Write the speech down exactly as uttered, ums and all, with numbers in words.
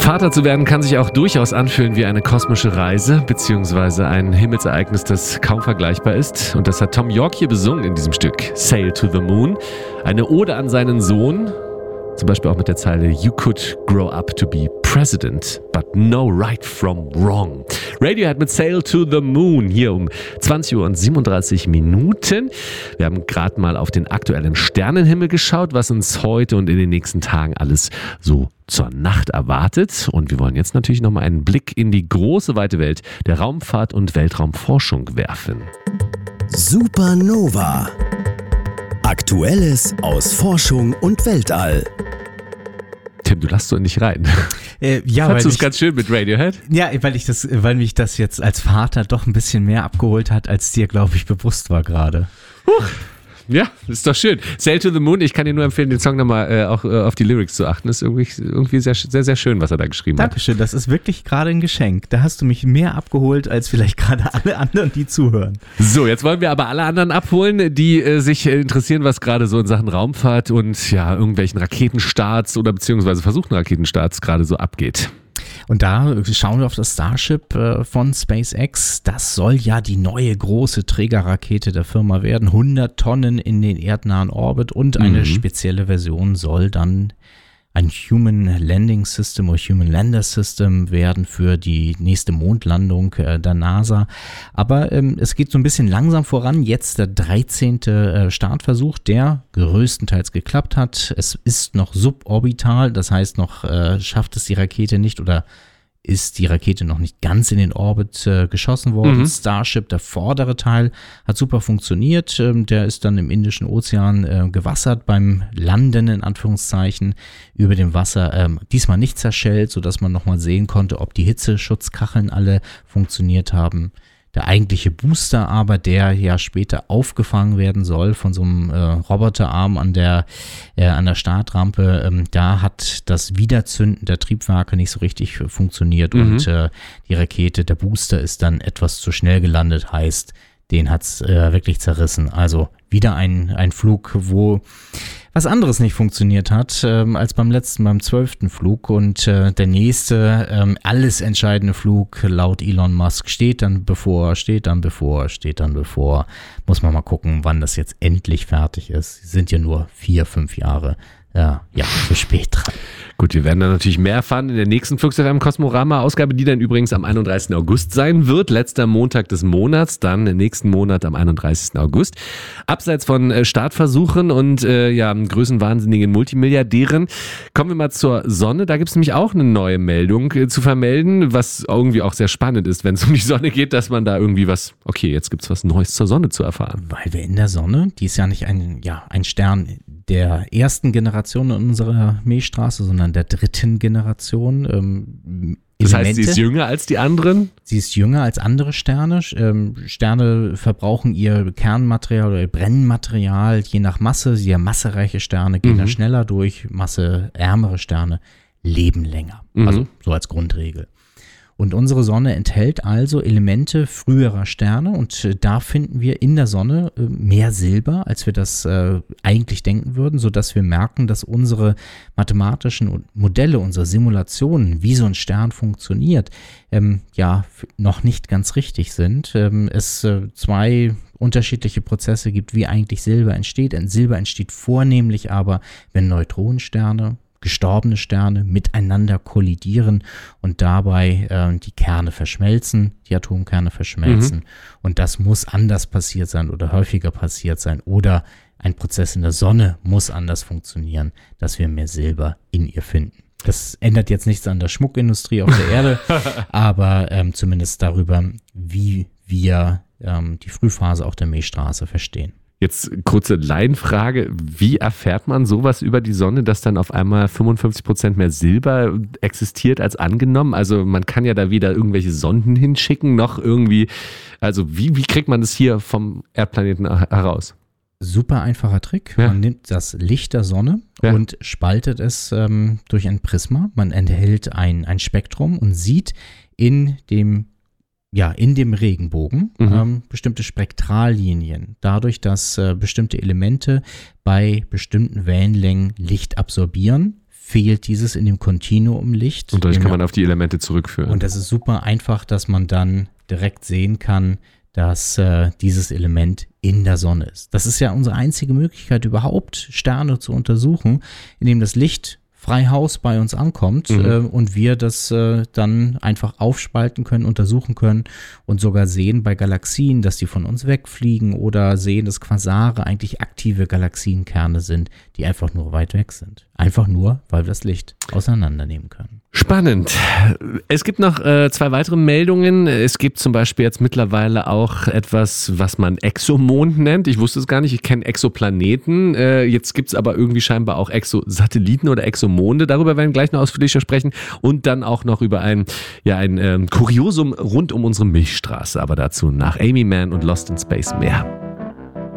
Vater zu werden kann sich auch durchaus anfühlen wie eine kosmische Reise, beziehungsweise ein Himmelsereignis, das kaum vergleichbar ist. Und das hat Thom Yorke hier besungen in diesem Stück, Sail to the Moon. Eine Ode an seinen Sohn, zum Beispiel auch mit der Zeile You could grow up to be president, but know right from wrong. Radiohead mit Sail to the Moon hier um zwanzig Uhr und siebenunddreißig Minuten. Wir haben gerade mal auf den aktuellen Sternenhimmel geschaut, was uns heute und in den nächsten Tagen alles so zur Nacht erwartet. Und wir wollen jetzt natürlich nochmal einen Blick in die große, weite Welt der Raumfahrt und Weltraumforschung werfen. Supernova. Aktuelles aus Forschung und Weltall. Tim, du lässt so nicht rein. Äh, ja, Fandst du es ich, ganz schön mit Radiohead? Ja, weil ich das, weil mich das jetzt als Vater doch ein bisschen mehr abgeholt hat, als dir, glaube ich, bewusst war gerade. Huch. Ja, ist doch schön. Sail to the Moon, ich kann dir nur empfehlen, den Song nochmal äh, auch äh, auf die Lyrics zu achten. Ist irgendwie, irgendwie sehr, sehr, sehr schön, was er da geschrieben Dankeschön, hat. das ist wirklich gerade ein Geschenk. Da hast du mich mehr abgeholt, als vielleicht gerade alle anderen, die zuhören. So, jetzt wollen wir aber alle anderen abholen, die äh, sich äh, interessieren, was gerade so in Sachen Raumfahrt und ja, irgendwelchen Raketenstarts oder beziehungsweise versuchten Raketenstarts gerade so abgeht. Und da schauen wir auf das Starship äh, von SpaceX. Das soll ja die neue große Trägerrakete der Firma werden. hundert Tonnen in den erdnahen Orbit und eine mhm. spezielle Version soll dann ein Human Landing System oder Human Lander System werden für die nächste Mondlandung äh, der NASA. Aber ähm, es geht so ein bisschen langsam voran. Jetzt der dreizehnte Äh, Startversuch, der größtenteils geklappt hat. Es ist noch suborbital, das heißt noch äh, schafft es die Rakete nicht oder ist die Rakete noch nicht ganz in den Orbit äh, geschossen worden. Mhm. Starship, der vordere Teil, hat super funktioniert. Ähm, der ist dann im Indischen Ozean äh, gewassert beim Landen, in Anführungszeichen, über dem Wasser. Ähm, diesmal nicht zerschellt, sodass man nochmal sehen konnte, ob die Hitzeschutzkacheln alle funktioniert haben. Der eigentliche Booster aber, der ja später aufgefangen werden soll von so einem äh, Roboterarm an der, äh, an der Startrampe, ähm, da hat das Wiederzünden der Triebwerke nicht so richtig funktioniert mhm. und äh, die Rakete, der Booster ist dann etwas zu schnell gelandet, heißt, den hat's äh, wirklich zerrissen. Also wieder ein, ein Flug, wo was anderes nicht funktioniert hat ähm, als beim letzten, beim zwölften Flug. Und äh, der nächste, ähm, alles entscheidende Flug laut Elon Musk steht dann bevor, steht dann bevor, steht dann bevor. Muss man mal gucken, wann das jetzt endlich fertig ist. Sie sind ja nur vier, fünf Jahre ja, ja, zu spät dran. Gut, wir werden dann natürlich mehr erfahren in der nächsten Flugzeug am Kosmorama-Ausgabe, die dann übrigens am einunddreißigsten August sein wird. Letzter Montag des Monats, dann nächsten Monat am einunddreißigsten August. Abseits von äh, Startversuchen und äh, ja, größenwahnsinnigen Multimilliardären, kommen wir mal zur Sonne. Da gibt es nämlich auch eine neue Meldung äh, zu vermelden, was irgendwie auch sehr spannend ist, wenn es um die Sonne geht, dass man da irgendwie was, okay, jetzt gibt es was Neues zur Sonne zu erfahren. Weil wir in der Sonne, die ist ja nicht ein, ja, ein Stern der ersten Generation in unserer Milchstraße, sondern der dritten Generation. Ähm, das heißt, sie ist jünger als die anderen? Sie ist jünger als andere Sterne. Ähm, Sterne verbrauchen ihr Kernmaterial oder ihr Brennmaterial je nach Masse. Sehr massereiche Sterne gehen mhm. da schneller durch, masseärmere Sterne leben länger. Mhm. Also so als Grundregel. Und unsere Sonne enthält also Elemente früherer Sterne und äh, da finden wir in der Sonne äh, mehr Silber, als wir das äh, eigentlich denken würden, sodass wir merken, dass unsere mathematischen Modelle, unsere Simulationen, wie so ein Stern funktioniert, ähm, ja f- noch nicht ganz richtig sind. Ähm, es äh, zwei unterschiedliche Prozesse gibt, wie eigentlich Silber entsteht. Ein Silber entsteht vornehmlich aber, wenn Neutronensterne, gestorbene Sterne miteinander kollidieren und dabei äh, die Kerne verschmelzen, die Atomkerne verschmelzen. Mhm. Und das muss anders passiert sein oder häufiger passiert sein. Oder ein Prozess in der Sonne muss anders funktionieren, dass wir mehr Silber in ihr finden. Das ändert jetzt nichts an der Schmuckindustrie auf der Erde, aber ähm, zumindest darüber, wie wir ähm, die Frühphase auch der Milchstraße verstehen. Jetzt kurze Laienfrage, wie erfährt man sowas über die Sonne, dass dann auf einmal fünfundfünfzig Prozent mehr Silber existiert als angenommen? Also man kann ja da weder irgendwelche Sonden hinschicken, noch irgendwie, also wie, wie kriegt man das hier vom Erdplaneten heraus? Super einfacher Trick. Ja. Man nimmt das Licht der Sonne ja. und spaltet es ähm, durch ein Prisma. Man enthält ein, ein Spektrum und sieht in dem Ja, in dem Regenbogen mhm. ähm, bestimmte Spektrallinien, dadurch, dass äh, bestimmte Elemente bei bestimmten Wellenlängen Licht absorbieren, fehlt dieses in dem Kontinuumlicht. Und dadurch kann man auf die Elemente zurückführen. Und das ist super einfach, dass man dann direkt sehen kann, dass äh, dieses Element in der Sonne ist. Das ist ja unsere einzige Möglichkeit, überhaupt Sterne zu untersuchen, indem das Licht frei Haus bei uns ankommt mhm. äh, und wir das äh, dann einfach aufspalten können, untersuchen können und sogar sehen bei Galaxien, dass die von uns wegfliegen oder sehen, dass Quasare eigentlich aktive Galaxienkerne sind, die einfach nur weit weg sind. Einfach nur, weil wir das Licht auseinandernehmen können. Spannend. Es gibt noch äh, zwei weitere Meldungen. Es gibt zum Beispiel jetzt mittlerweile auch etwas, was man Exomond nennt. Ich wusste es gar nicht. Ich kenne Exoplaneten. Äh, jetzt gibt es aber irgendwie scheinbar auch Exosatelliten oder Exomonde. Darüber werden wir gleich noch ausführlicher sprechen. Und dann auch noch über ein, ja, ein ähm, Kuriosum rund um unsere Milchstraße. Aber dazu nach Amy Mann und Lost in Space mehr.